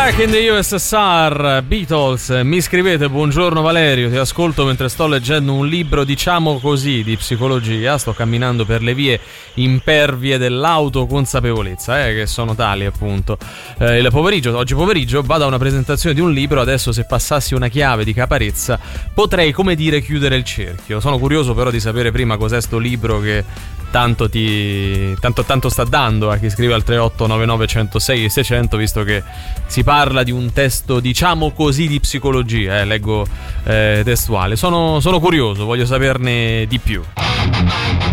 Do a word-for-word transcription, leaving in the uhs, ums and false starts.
Back in the U S S R, Beatles. Mi scrivete: buongiorno Valerio, ti ascolto mentre sto leggendo un libro, diciamo così, di psicologia. Sto camminando per le vie impervie dell'autoconsapevolezza, eh, che sono tali appunto. Eh, il pomeriggio, oggi pomeriggio vado a una presentazione di un libro. Adesso, se passassi una chiave di Caparezza, potrei, come dire, chiudere il cerchio. Sono curioso però di sapere prima cos'è sto libro che tanto ti tanto tanto sta dando a chi scrive al tre otto nove nove uno zero sei seicento, visto che si parla di un testo, diciamo così, di psicologia, eh, leggo eh, testuale. Sono, sono curioso, voglio saperne di più.